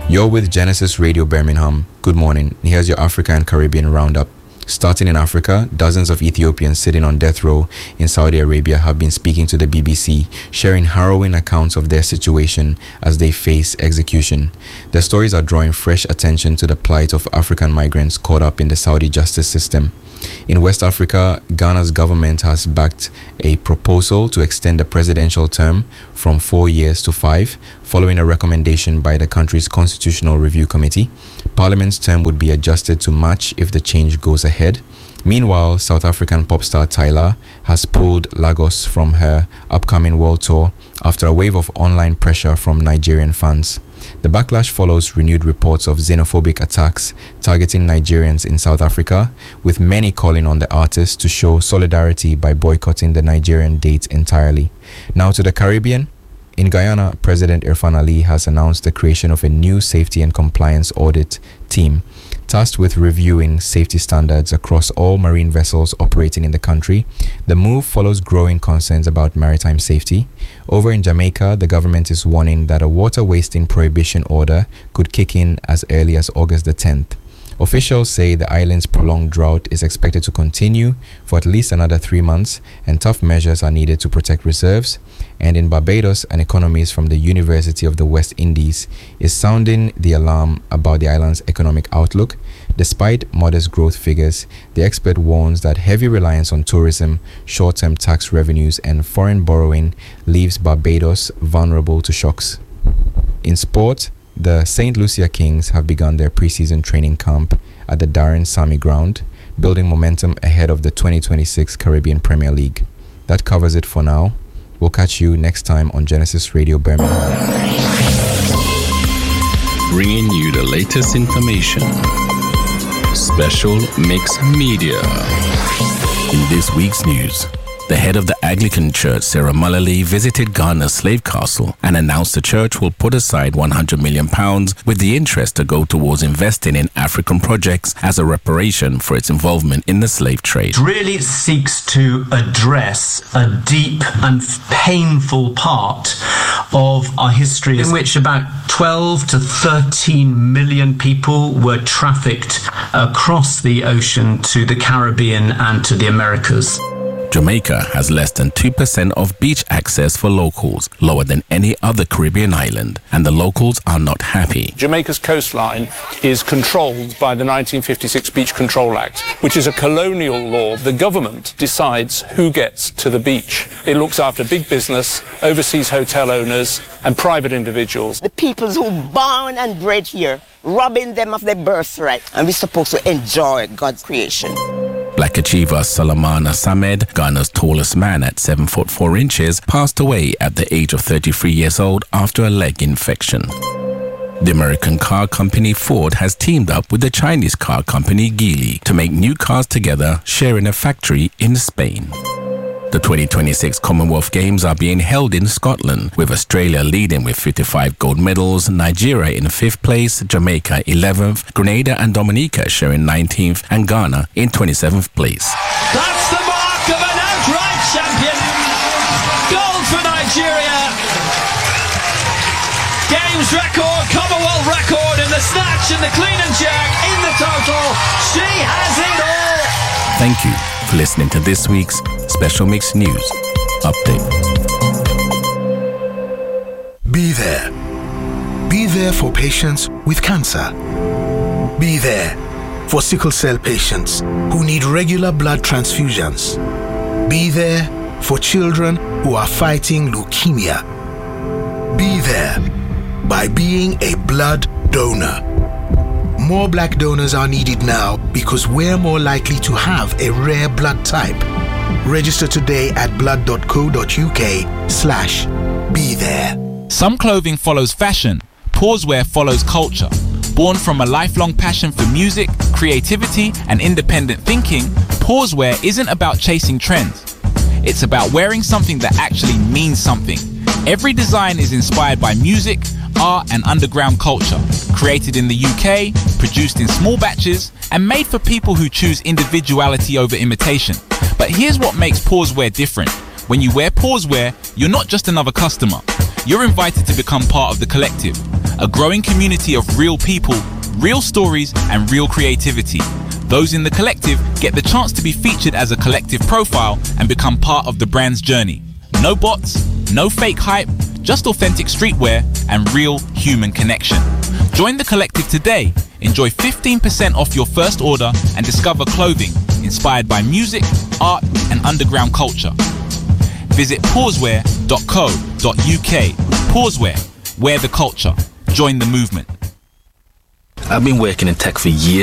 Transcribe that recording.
You're with Genesis Radio Birmingham. Good morning. Here's your Africa and Caribbean roundup. Starting in Africa, dozens of Ethiopians sitting on death row in Saudi Arabia have been speaking to the BBC, sharing harrowing accounts of their situation as they face execution. Their stories are drawing fresh attention to the plight of African migrants caught up in the Saudi justice system. In West Africa, Ghana's government has backed a proposal to extend the presidential term from 4 years to 5, following a recommendation by the country's Constitutional Review Committee. Parliament's term would be adjusted to match if the change goes ahead. Meanwhile, South African pop star Tyla has pulled Lagos from her upcoming world tour after a wave of online pressure from Nigerian fans. The backlash follows renewed reports of xenophobic attacks targeting Nigerians in South Africa, with many calling on the artist to show solidarity by boycotting the Nigerian date entirely. Now to the Caribbean. In Guyana, President Irfan Ali has announced the creation of a new safety and compliance audit team tasked with reviewing safety standards across all marine vessels operating in the country. The move follows growing concerns about maritime safety. Over in Jamaica, the government is warning that a water wasting prohibition order could kick in as early as August the 10th. Officials say the island's prolonged drought is expected to continue for at least another 3 months, and tough measures are needed to protect reserves. And in Barbados, an economist from the University of the West Indies is sounding the alarm about the island's economic outlook. Despite modest growth figures, the expert warns that heavy reliance on tourism, short-term tax revenues, and foreign borrowing leaves Barbados vulnerable to shocks. In sport, the St. Lucia Kings have begun their preseason training camp at the Darren Sammy Ground, building momentum ahead of the 2026 Caribbean Premier League. That covers it for now. We'll catch you next time on Genesis Radio Birmingham. Bringing you the latest information. Special Mix Media. In this week's news, the head of the Anglican Church, Sarah Mullally, visited Ghana's slave castle and announced the church will put aside £100 million with the interest to go towards investing in African projects as a reparation for its involvement in the slave trade. It really seeks to address a deep and painful part of our history in which about 12 to 13 million people were trafficked across the ocean to the Caribbean and to the Americas. Jamaica has less than 2% of beach access for locals, lower than any other Caribbean island, and the locals are not happy. Jamaica's coastline is controlled by the 1956 Beach Control Act, which is a colonial law. The government decides who gets to the beach. It looks after big business, overseas hotel owners, and private individuals. The peoples who born and bred here, robbing them of their birthright, and we're supposed to enjoy God's creation. Black achiever Salamana Samed, Ghana's tallest man at 7 foot 4 inches, passed away at the age of 33 years old after a leg infection. The American car company Ford has teamed up with the Chinese car company Geely to make new cars together, sharing a factory in Spain. The 2026 Commonwealth Games are being held in Scotland, with Australia leading with 55 gold medals, Nigeria in 5th place, Jamaica 11th, Grenada and Dominica sharing 19th, and Ghana in 27th place. That's the mark of an outright champion. Gold for Nigeria. Games record, Commonwealth record in the snatch and the clean and jerk in the total. She has it all. Thank you for listening to this week's Special Mix News Update. Be there. Be there for patients with cancer. Be there for sickle cell patients who need regular blood transfusions. Be there for children who are fighting leukemia. Be there by being a blood donor. More black donors are needed now because we're more likely to have a rare blood type. Register today at blood.co.uk/be there. Some clothing follows fashion. Pausewear follows culture. Born from a lifelong passion for music, creativity, and independent thinking, Pausewear isn't about chasing trends. It's about wearing something that actually means something. Every design is inspired by music, art, and underground culture. Created in the UK, produced in small batches, and made for people who choose individuality over imitation. But here's what makes Pausewear different. When you wear Pausewear, you're not just another customer. You're invited to become part of the collective. A growing community of real people, real stories, and real creativity. Those in the collective get the chance to be featured as a collective profile and become part of the brand's journey. No bots, no fake hype, just authentic streetwear and real human connection. Join the collective today. Enjoy 15% off your first order and discover clothing inspired by music, art, and underground culture. Visit pauseware.co.uk. Pauseware, wear the culture. Join the movement. I've been working in tech for years.